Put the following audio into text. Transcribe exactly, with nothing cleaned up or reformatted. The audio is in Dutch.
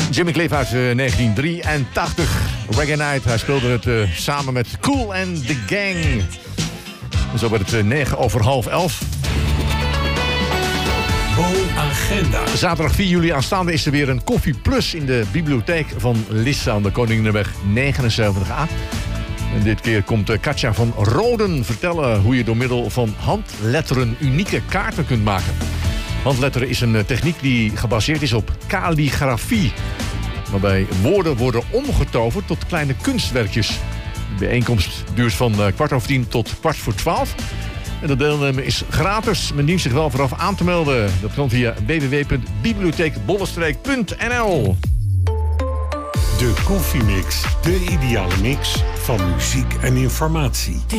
Jimmy Cliff uit uh, negentien drieëntachtig. Reggae Night. Hij speelde het uh, samen met Kool and the Gang. Zo werd het uh, negen over half elf. Agenda. Zaterdag vier juli aanstaande is er weer een Koffie Plus in de bibliotheek van Lisse aan de Koninginnenweg negenenzeventig A. En dit keer komt Katja van Roden vertellen hoe je door middel van handletteren unieke kaarten kunt maken. Handletteren is een techniek die gebaseerd is op kalligrafie, waarbij woorden worden omgetoverd tot kleine kunstwerkjes. De bijeenkomst duurt van kwart over tien tot kwart voor twaalf. En dat deelnemen is gratis. Men dient zich wel vooraf aan te melden. Dat kan via w w w punt bibliotheekbollenstreek punt n l. De Koffiemix, de ideale mix van muziek en informatie.